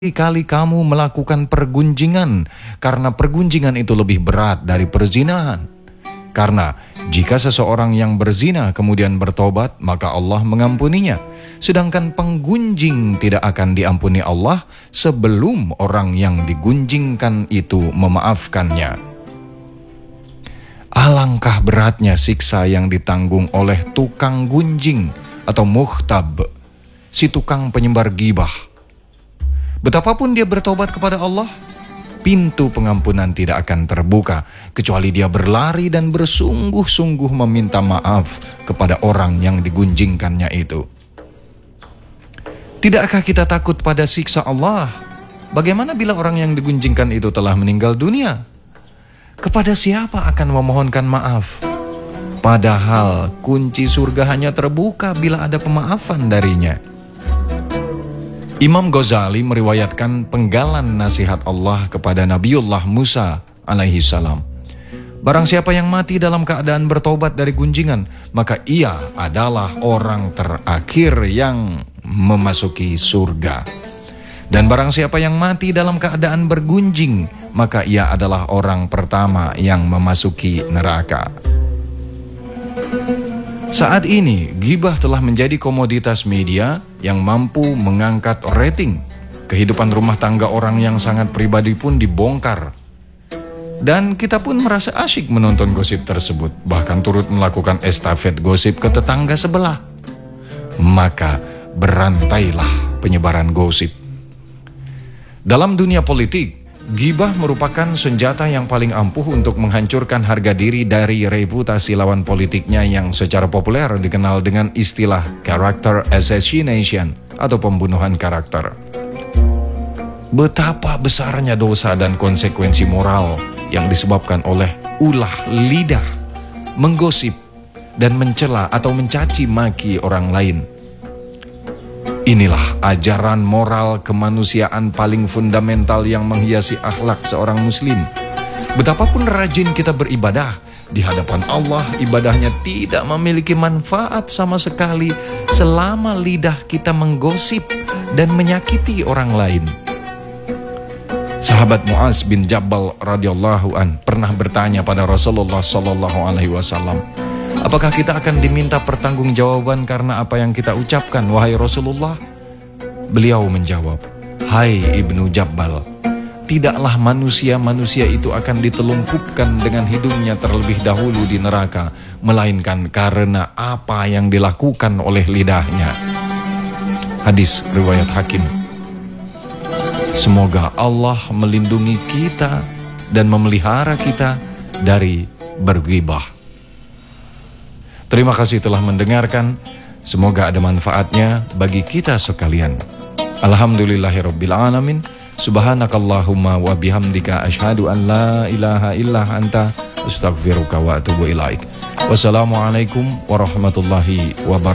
kali kamu melakukan pergunjingan, karena pergunjingan itu lebih berat dari perzinahan. Karena jika seseorang yang berzina kemudian bertobat, maka Allah mengampuninya. Sedangkan penggunjing tidak akan diampuni Allah sebelum orang yang digunjingkan itu memaafkannya. Alangkah beratnya siksa yang ditanggung oleh tukang gunjing atau mukhtab, si tukang penyebar ghibah. Betapapun dia bertobat kepada Allah, pintu pengampunan tidak akan terbuka kecuali dia berlari dan bersungguh-sungguh meminta maaf kepada orang yang digunjingkannya itu. Tidakkah kita takut pada siksa Allah? Bagaimana bila orang yang digunjingkan itu telah meninggal dunia? Kepada siapa akan memohonkan maaf? Padahal kunci surga hanya terbuka bila ada pemaafan darinya. Imam Ghazali meriwayatkan penggalan nasihat Allah kepada Nabiullah Musa alaihi salam. Barang siapa yang mati dalam keadaan bertobat dari gunjingan, maka ia adalah orang terakhir yang memasuki surga. Dan barang siapa yang mati dalam keadaan bergunjing, maka ia adalah orang pertama yang memasuki neraka. Saat ini, ghibah telah menjadi komoditas media yang mampu mengangkat rating. Kehidupan rumah tangga orang yang sangat pribadi pun dibongkar. Dan kita pun merasa asyik menonton gosip tersebut, bahkan turut melakukan estafet gosip ke tetangga sebelah. Maka berantailah penyebaran gosip. Dalam dunia politik, ghibah merupakan senjata yang paling ampuh untuk menghancurkan harga diri dari reputasi lawan politiknya yang secara populer dikenal dengan istilah character assassination atau pembunuhan karakter. Betapa besarnya dosa dan konsekuensi moral yang disebabkan oleh ulah lidah, menggosip, dan mencela atau mencaci maki orang lain. Inilah ajaran moral kemanusiaan paling fundamental yang menghiasi akhlak seorang muslim. Betapapun rajin kita beribadah, di hadapan Allah ibadahnya tidak memiliki manfaat sama sekali selama lidah kita menggosip dan menyakiti orang lain. Sahabat Mu'az bin Jabal radhiyallahu an pernah bertanya pada Rasulullah sallallahu alaihi wasallam, apakah kita akan diminta pertanggungjawaban karena apa yang kita ucapkan, wahai Rasulullah? Beliau menjawab, hai Ibnu Jabbal, tidaklah manusia itu akan ditelungkupkan dengan hidungnya terlebih dahulu di neraka, melainkan karena apa yang dilakukan oleh lidahnya. Hadis riwayat Hakim. Semoga Allah melindungi kita dan memelihara kita dari berghibah. Terima kasih telah mendengarkan. Semoga ada manfaatnya bagi kita sekalian. Alhamdulillahirabbil alamin. Subhanakallahumma wa bihamdika asyhadu an la ilaha illa anta astaghfiruka wa atubu ilaik. Wassalamualaikum warahmatullahi wabarakatuh.